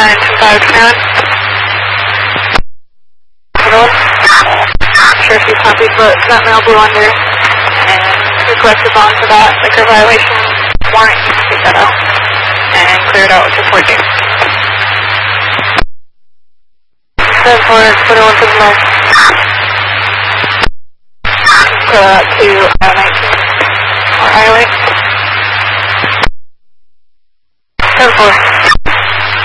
Sure if you copied, but that mail blew under and requested bond for that liquor violation warrant. You can take that out and clear it out with report date. 7-4-2179. Go out to 19 or Highway. 7-4.